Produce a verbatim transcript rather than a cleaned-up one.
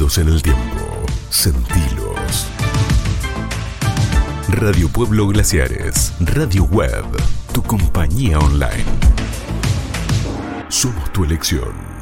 Perdidos en el tiempo. Sentilos. Radio Pueblo Glaciares. Radio Web. Tu compañía online. Somos tu elección.